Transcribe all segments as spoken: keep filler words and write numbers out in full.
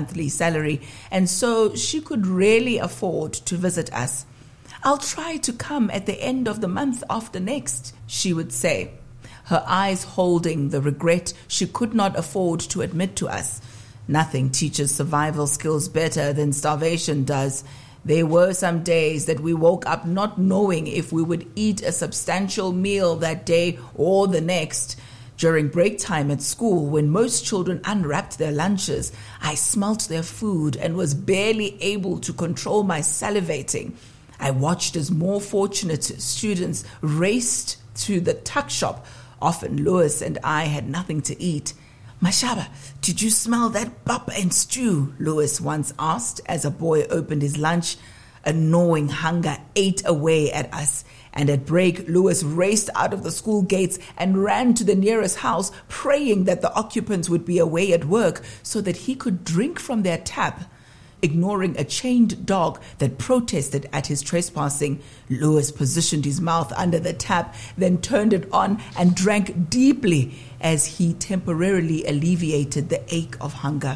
monthly salary, and so she could rarely afford to visit us. "I'll try to come at the end of the month after next," she would say, her eyes holding the regret she could not afford to admit to us. Nothing teaches survival skills better than starvation does. There were some days that we woke up not knowing if we would eat a substantial meal that day or the next. During break time at school, when most children unwrapped their lunches, I smelt their food and was barely able to control my salivating. I watched as more fortunate students raced to the tuck shop. Often Lewis and I had nothing to eat. "Mashaba, did you smell that pap and stew?" Lewis once asked as a boy opened his lunch. A gnawing hunger ate away at us, and at break, Lewis raced out of the school gates and ran to the nearest house, praying that the occupants would be away at work so that he could drink from their tap. Ignoring a chained dog that protested at his trespassing, Lewis positioned his mouth under the tap, then turned it on and drank deeply as he temporarily alleviated the ache of hunger.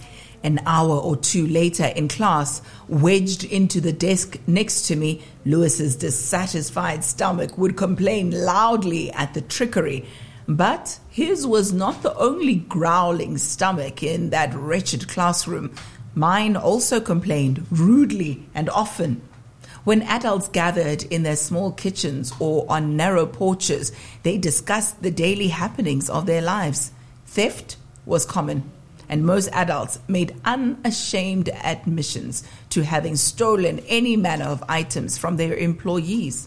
An hour or two later in class, wedged into the desk next to me, Lewis's dissatisfied stomach would complain loudly at the trickery. But his was not the only growling stomach in that wretched classroom. Mine also complained rudely and often. When adults gathered in their small kitchens or on narrow porches, they discussed the daily happenings of their lives. Theft was common, and most adults made unashamed admissions to having stolen any manner of items from their employees.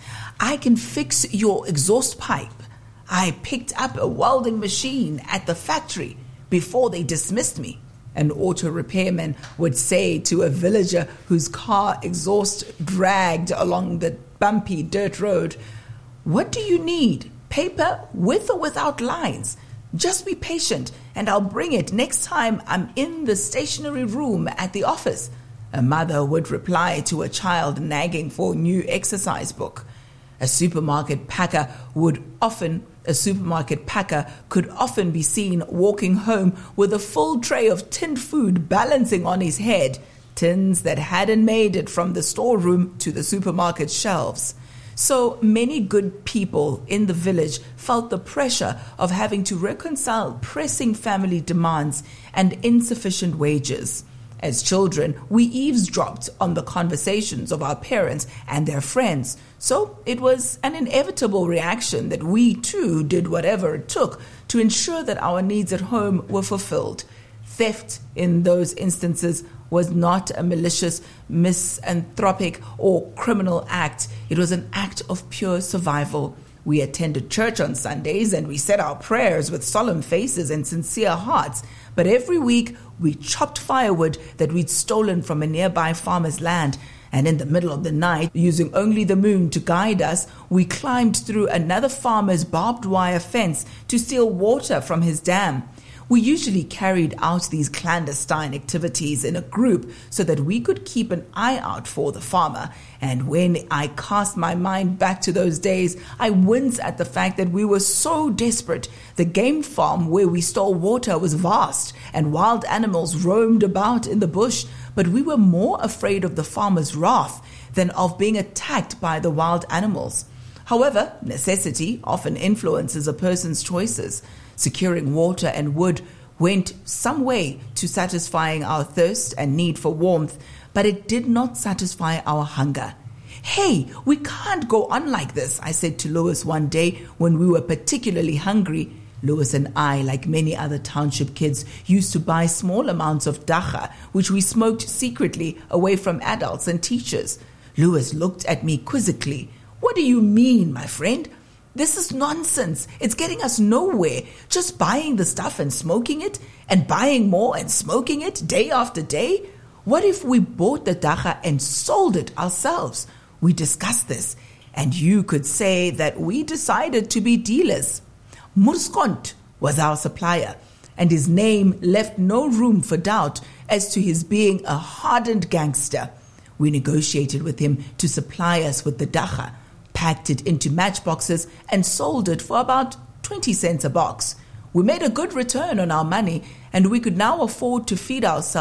"I can fix your exhaust pipe. I picked up a welding machine at the factory before they dismissed me," an auto repairman would say to a villager whose car exhaust dragged along the bumpy dirt road. "What do you need? Paper with or without lines? Just be patient and I'll bring it next time I'm in the stationery room at the office," a mother would reply to a child nagging for a new exercise book. A supermarket packer would often A supermarket packer could often be seen walking home with a full tray of tinned food balancing on his head, tins that hadn't made it from the storeroom to the supermarket shelves. So many good people in the village felt the pressure of having to reconcile pressing family demands and insufficient wages. As children, we eavesdropped on the conversations of our parents and their friends, so it was an inevitable reaction that we too did whatever it took to ensure that our needs at home were fulfilled. Theft in those instances was not a malicious, misanthropic, or criminal act. It was an act of pure survival. We attended church on Sundays and we said our prayers with solemn faces and sincere hearts. But every week we chopped firewood that we'd stolen from a nearby farmer's land. And in the middle of the night, using only the moon to guide us, we climbed through another farmer's barbed wire fence to steal water from his dam. We usually carried out these clandestine activities in a group so that we could keep an eye out for the farmer. And when I cast my mind back to those days, I wince at the fact that we were so desperate. The game farm where we stole water was vast, and wild animals roamed about in the bush, but we were more afraid of the farmer's wrath than of being attacked by the wild animals. However, necessity often influences a person's choices. Securing water and wood went some way to satisfying our thirst and need for warmth, but it did not satisfy our hunger. "Hey, we can't go on like this," I said to Lewis one day when we were particularly hungry. Lewis and I, like many other township kids, used to buy small amounts of dagga, which we smoked secretly away from adults and teachers. Lewis looked at me quizzically. "What do you mean, my friend? This is nonsense. It's getting us nowhere. Just buying the stuff and smoking it, and buying more and smoking it day after day. What if we bought the dagga and sold it ourselves?" We discussed this, and you could say that we decided to be dealers. Murskont was our supplier, and his name left no room for doubt as to his being a hardened gangster. We negotiated with him to supply us with the dagga, packed it into matchboxes, and sold it for about twenty cents a box. We made a good return on our money, and we could now afford to feed ourselves